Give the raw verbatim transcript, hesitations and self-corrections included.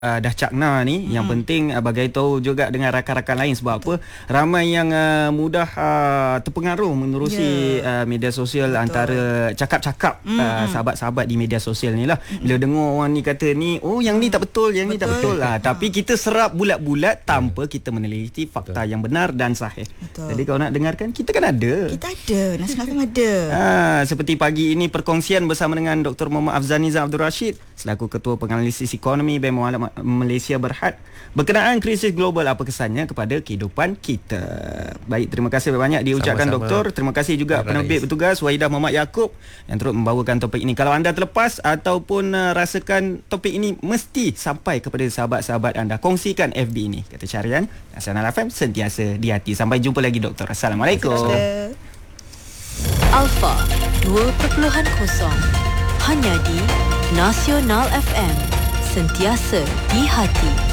Uh, dah cakna ni, hmm. yang penting uh, bagi tahu juga dengan rakan-rakan lain. Sebab apa, ramai yang uh, mudah uh, terpengaruh menerusi yeah. uh, media sosial. Betul. Antara cakap-cakap hmm. uh, sahabat-sahabat di media sosial ni lah. hmm. Bila dengar orang ni kata ni, oh yang ni tak betul, yang betul. ni tak betul lah. Tapi kita serap bulat-bulat tanpa kita meneliti fakta betul. yang benar dan sahih. Betul. Jadi kalau nak dengarkan, kita kan ada. Kita ada, Nasional F M ada. Ha, seperti pagi ini perkongsian bersama dengan Doktor Muhammad Afzal Nizam Abdul Rashid selaku Ketua Penganalisis Ekonomi Bank Mualaf Malaysia Berhad berkenaan krisis global, apa kesannya kepada kehidupan kita. Baik, terima kasih banyak diucapkan sama-sama. Doktor. Terima kasih juga penerbit bertugas Wahidah Muhammad Yaakob yang turut membawakan topik ini. Kalau anda terlepas ataupun uh, rasakan topik ini mesti sampai kepada sahabat-sahabat anda, kongsikan F B ini. Kata Syarian, Nasional F M sentiasa di hati. Sampai jumpa lagi Doktor. Assalamualaikum. Alpha dua kosong hanya di Nasional F M, sentiasa di hati.